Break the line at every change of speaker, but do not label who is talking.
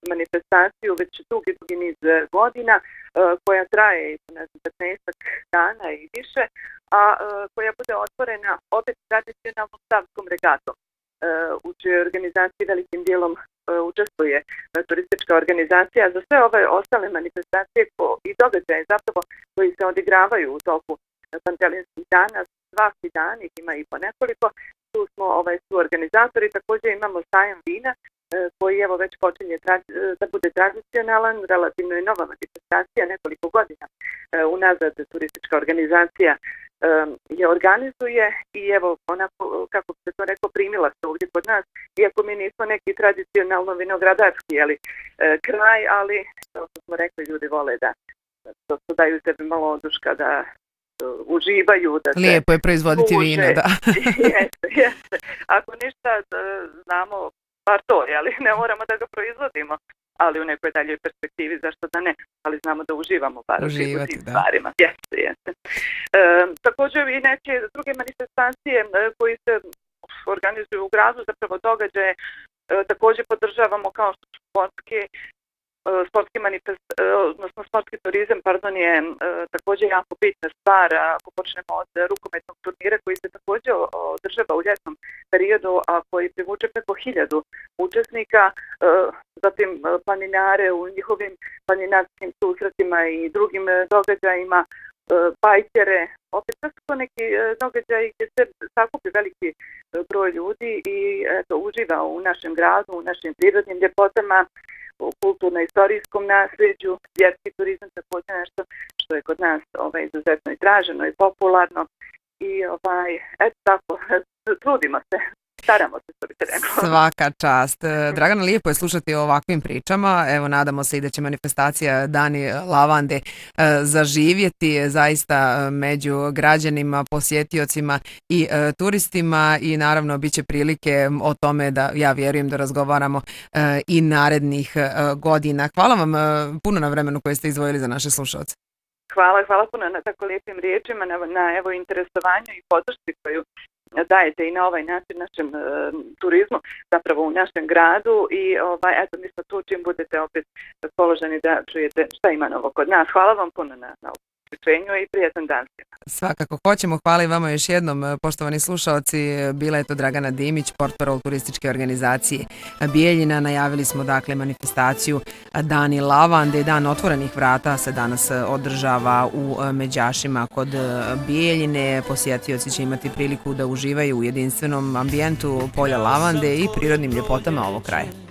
manifestaciju već dugi niz godina, koja traje 15 dana i više, a koja bude otvorena opet tradicionalnom savskom regatom, u čijoj organizaciji velikim dijelom učestvuje turistička organizacija. Za sve ove ostale manifestacije i događaje zapravo koji se odigravaju u toku Pantelinskih dana, svaki dan ih ima i po nekoliko, tu smo su organizatori. Također imamo sajam vina koji evo već počinje da bude tradicionalan, relativno i nova manifestacija, nekoliko godina unazad turistička organizacija je organizuje i evo onako, kako bi se to rekao, primila se ovdje kod nas, iako mi nismo neki tradicionalno vinogradarski kraj, ali to smo rekli, ljudi vole da daju sebi malo oduška, da uživaju, da se
lijepo je proizvoditi vino, da.
Jeste. Ako ništa, znamo bar to, ali ne moramo da ga proizvodimo, ali u nekoj daljoj perspektivi, zašto da ne, ali znamo da uživamo bar u tim stvarima. Jeste. Također i neke druge manifestacije koji se organizuju u gradu, zapravo događaje, također podržavamo kao što su sportski turizam, je također jako bitna stvar. Ako počnemo od rukometnog turnira koji se također održava u ljetnom periodu, a koji privuče preko 1000 učesnika, zatim planinare u njihovim planinarskim susretima i drugim događajima, bajkere, opet su to neki događaji gdje se sakupi veliki broj ljudi i uživa u našem gradu, u našim prirodnim ljepotama, u kulturno-istorijskom nasljeđu. Vjerski turizam također nešto što je kod nas izuzetno i traženo i popularno i tako, trudimo se. Staramo se, što bi se reklo.
Svaka čast. Dragana, lijepo je slušati o ovakvim pričama. Evo, nadamo se i da će manifestacija Dani lavande zaživjeti zaista među građanima, posjetiocima i turistima i naravno bit će prilike o tome da, ja vjerujem, da razgovaramo i narednih godina. Hvala vam puno na vremenu koje ste izdvojili za naše slušalce.
Hvala puno na tako lijepim riječima, na interesovanju i podršci koju dajete i na ovaj način našem turizmu, zapravo u našem gradu i mi smo tu čim budete opet položeni da čujete šta ima novo kod nas. Hvala vam puno na uključenju i prijatan dan.
Svakako hoćemo, hvala i vama još jednom, poštovani slušalci. Bila je to Dragana Dimić, portparol turističke organizacije Bijeljina. Najavili smo dakle manifestaciju Dani lavande. Dan otvorenih vrata se danas održava u Međašima kod Bijeljine. Posjetioci će imati priliku da uživaju u jedinstvenom ambijentu polja lavande i prirodnim ljepotama ovog kraja.